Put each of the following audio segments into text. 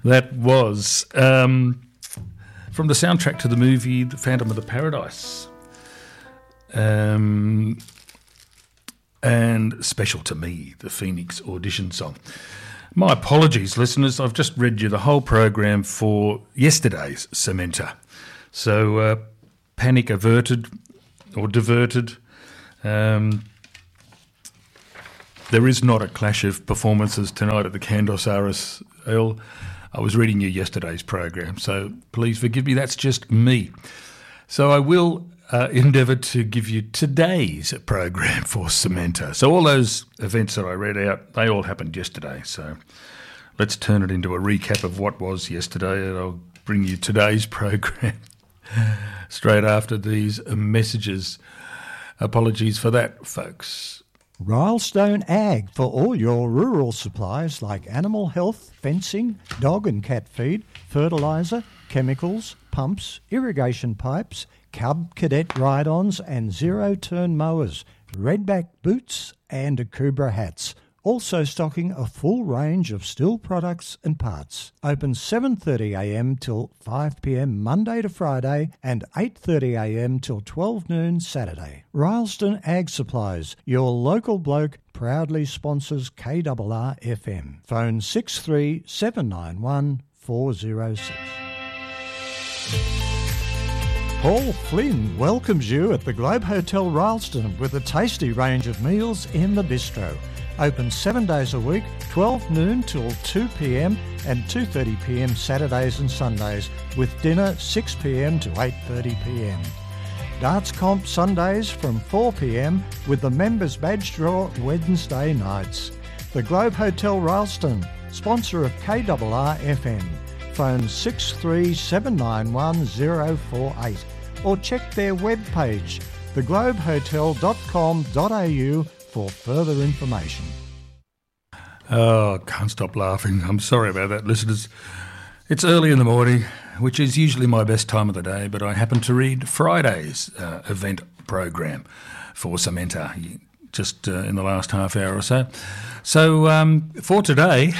That was from the soundtrack to the movie The Phantom of the Paradise. And Special to Me, the Phoenix audition song. My apologies, listeners. I've just read you the whole program for yesterday's Cementa. So panic averted or diverted. There is not a clash of performances tonight at the Kandos RSL. I was reading you yesterday's program, so please forgive me. That's just me. So I will endeavour to give you today's program for Cementa. So all those events that I read out, they all happened yesterday. So let's turn it into a recap of what was yesterday, and I'll bring you today's program straight after these messages. Apologies for that, folks. Rylestone Ag for all your rural supplies like animal health, fencing, dog and cat feed, fertiliser, chemicals, pumps, irrigation pipes, Cub Cadet ride-ons and zero-turn mowers, redback boots and Akubra hats. Also stocking a full range of Stihl products and parts. Open 7:30am till 5pm Monday to Friday and 8:30am till 12 noon Saturday. Rylestone Ag Supplies, your local bloke, proudly sponsors KRR FM. Phone 63791 406. Paul Flynn welcomes you at the Globe Hotel Rylestone with a tasty range of meals in the bistro. Open 7 days a week, 12 noon till 2pm and 2:30pm Saturdays and Sundays, with dinner 6pm to 8:30pm. Darts comp Sundays from 4pm with the members badge draw Wednesday nights. The Globe Hotel Rylestone, sponsor of KRR FM. Phone 63791 or check their webpage, theglobehotel.com.au, for further information. Oh, can't stop laughing. I'm sorry about that, listeners. It's early in the morning, which is usually my best time of the day, but I happen to read Friday's event program for Cementa just in the last half hour or so. So for today,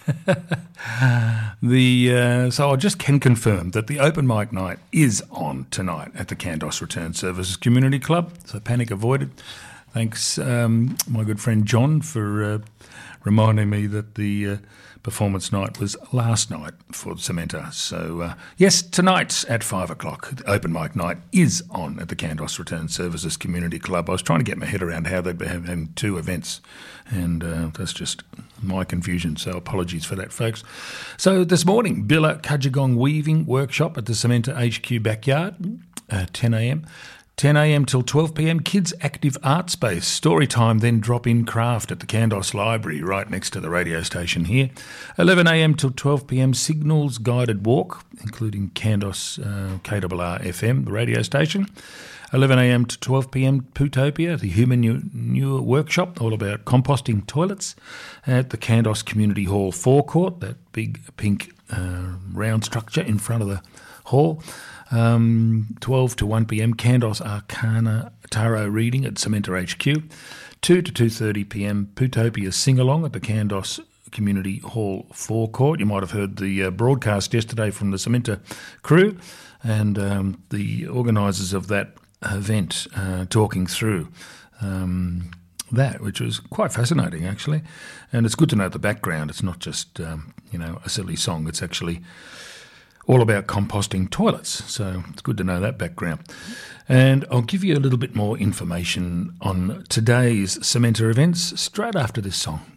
so I just can confirm that the open mic night is on tonight at the Kandos Return Services Community Club, so panic avoided. Thanks, my good friend John, for reminding me that the performance night was last night for Cementa. So, yes, tonight at 5 o'clock, the open mic night is on at the Kandos Return Services Community Club. I was trying to get my head around how they'd be having two events, and that's just my confusion, so apologies for that, folks. So this morning, Billa Kajagong Weaving Workshop at the Cementa HQ backyard at 10am. 10am till 12pm, Kids Active Art Space. Story time, then drop-in craft at the Kandos Library, right next to the radio station here. 11am till 12pm, Signals Guided Walk, including Kandos KRR FM, the radio station. 11am to 12pm, Putopia, the Human Manure Workshop, all about composting toilets at the Kandos Community Hall forecourt, that big pink round structure in front of the hall. 12 to 1pm, Kandos Arcana Tarot reading at Cementa HQ. 2 to 2:30pm, Putopia sing-along at the Kandos Community Hall forecourt. You might have heard the broadcast yesterday from the Cementa crew and the organisers of that event talking through that, which was quite fascinating, actually. And it's good to know the background. It's not just, a silly song. It's actually all about composting toilets. So it's good to know that background. And I'll give you a little bit more information on today's Cementa events straight after this song.